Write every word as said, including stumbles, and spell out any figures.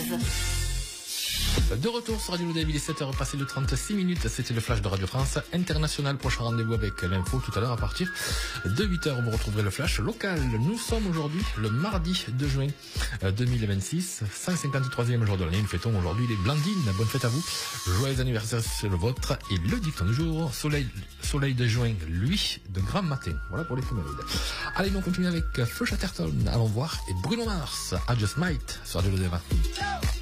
Genève. De retour sur Radio Lodève, il est sept heures passées de trente-six minutes. C'était le flash de Radio France International. Prochain rendez-vous avec l'info tout à l'heure à partir de huit heures. Vous retrouverez le flash local. Nous sommes aujourd'hui le mardi deux juin deux mille vingt-six, cent cinquante-troisième jour de l'année. Nous fêtons aujourd'hui les Blandines. Bonne fête à vous. Joyeux anniversaire, c'est le vôtre. Et le dicton du jour, soleil, soleil de juin, lui, de grand matin. Voilà pour les fémérides. Allez, nous on continue avec Feu Chatterton. Allons voir. Et Bruno Mars, I Just Might sur Radio Lodève.